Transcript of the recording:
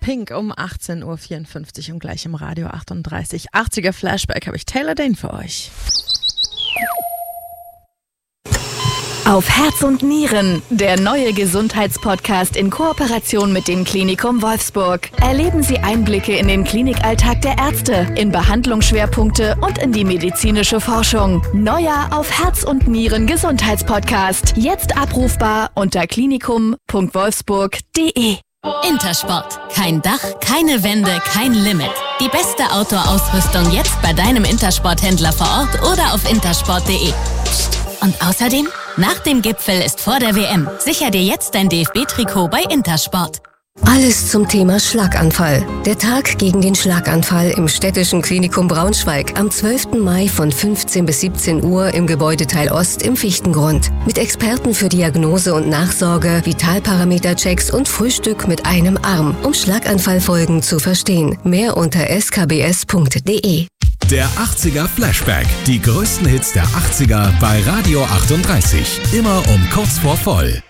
Pink um 18.54 Uhr und gleich im Radio 38. 80er Flashback habe ich Taylor Dayne für euch. Auf Herz und Nieren, der neue Gesundheitspodcast in Kooperation mit dem Klinikum Wolfsburg. Erleben Sie Einblicke in den Klinikalltag der Ärzte, in Behandlungsschwerpunkte und in die medizinische Forschung. Neuer Auf Herz und Nieren Gesundheitspodcast. Jetzt abrufbar unter klinikum.wolfsburg.de. Intersport. Kein Dach, keine Wände, kein Limit. Die beste Outdoor-Ausrüstung jetzt bei deinem Intersport-Händler vor Ort oder auf intersport.de. Und außerdem, nach dem Gipfel ist vor der WM. Sicher dir jetzt dein DFB-Trikot bei Intersport. Alles zum Thema Schlaganfall. Der Tag gegen den Schlaganfall im Städtischen Klinikum Braunschweig am 12. Mai von 15 bis 17 Uhr im Gebäudeteil Ost im Fichtengrund. Mit Experten für Diagnose und Nachsorge, Vitalparameter-Checks und Frühstück mit einem Arm, um Schlaganfallfolgen zu verstehen. Mehr unter skbs.de. Der 80er Flashback. Die größten Hits der 80er bei Radio 38. Immer um kurz vor voll.